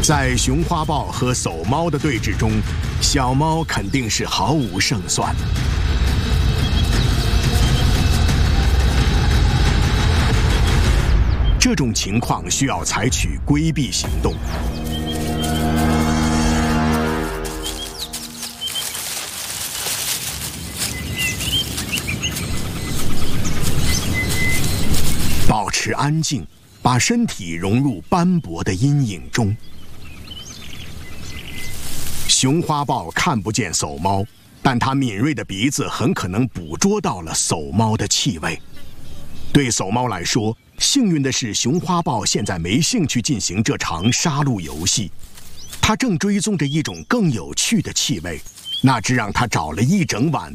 在熊花豹和叟猫的对峙中，小猫肯定是毫无胜算。这种情况需要采取规避行动。保持安静，把身体融入斑驳的阴影中。熊花豹看不见叟猫，但它敏锐的鼻子很可能捕捉到了叟猫的气味。对叟猫来说，幸运的是，熊花豹现在没兴趣进行这场杀戮游戏，它正追踪着一种更有趣的气味，那只让它找了一整晚